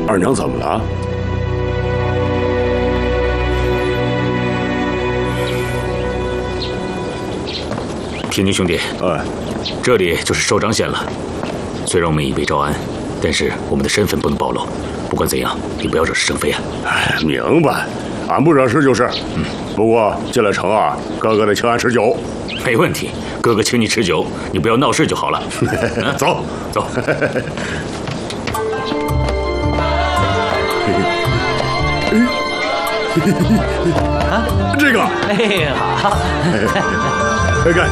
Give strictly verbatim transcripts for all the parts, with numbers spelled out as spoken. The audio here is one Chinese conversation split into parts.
二娘怎么了？ 天津兄弟， 哎， 这里就是寿张县了。虽然我们已被招安，但是我们的身份不能暴露。不管怎样，你不要惹是生非啊！ 哎，明白，俺不惹事就是。嗯，不过进了城啊，哥哥得请俺吃酒。 没问题，哥哥请你吃酒，你不要闹事就好了。 嗯、走走。 啊， 这个， 哎，好， 来干，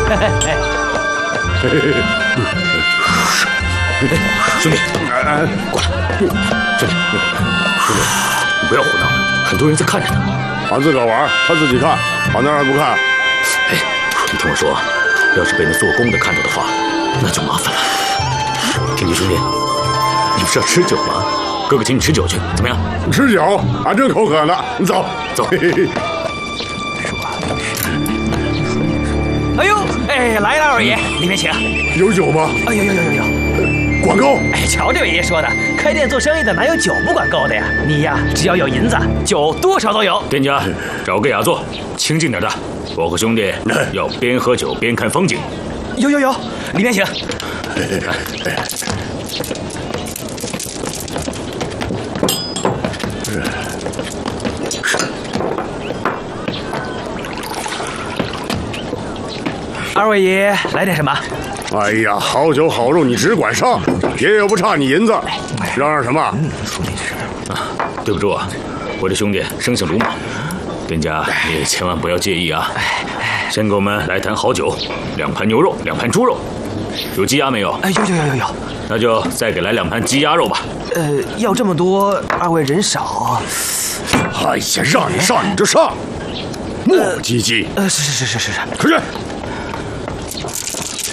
兄弟，过来，兄弟，兄弟，你不要胡闹了，很多人在看着呢。 俺自个儿玩，他自己看，往那儿不看。 哎，你听我说，要是被那做工的看到的话，那就麻烦了。天津兄弟，你不是要吃酒吗？哥哥请你吃酒去，怎么样？ 吃酒，俺正口渴呢。你走， 走。 哎呦，哎，来了，二爷，里面请。 有酒吗？ 哎呦呦呦呦呦！ 管够。 哎，瞧这位爷说的，开店做生意的哪有酒不管够的呀？你呀，只要有银子，酒多少都有。 店家，找个雅座，清静点的。我和兄弟要边喝酒边看风景。 有有有，里面请。二位爷来点什么？ 哎呀，好酒好肉你只管上，爷爷又不差你银子，嚷嚷什么？ 说的是啊，对不住啊，我这兄弟生性鲁莽，店家你千万不要介意啊。先给我们来坛好酒，两盘牛肉，两盘猪肉，有鸡鸭没有？ 哎，有有有有有。 那就再给来两盘鸡鸭肉吧。 呃，要这么多，二位人少。 哎呀，让你上你就上，磨磨唧唧。 呃，是是是是是是， 快去。